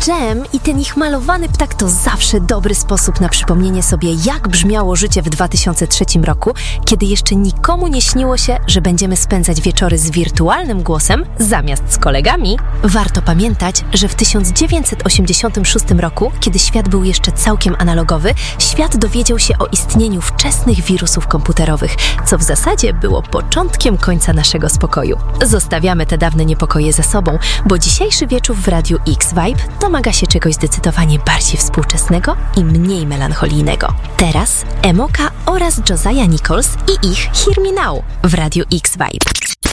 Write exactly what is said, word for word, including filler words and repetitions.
dżem i ten ich malowany ptak to zawsze dobry sposób na przypomnienie sobie, jak brzmiało życie w dwa tysiące trzecim roku, kiedy jeszcze nikomu nie śniło się, że będziemy spędzać wieczory z wirtualnym głosem zamiast z kolegami. Warto pamiętać, że w tysiąc dziewięćset osiemdziesiątym szóstym roku, kiedy świat był jeszcze całkiem analogowy, świat dowiedział się o istnieniu wczesnych wirusów komputerowych, co w zasadzie było początkiem końca naszego spokoju. Zostawiamy te dawne niepokoje za sobą, bo dzisiejszy wieczór w Radiu X-Vibe domaga się czegoś zdecydowanie bardziej współczesnego i mniej melancholijnego. Teraz Emoka oraz Josiah Nichols i ich Hear Me Now w Radiu X-Vibe.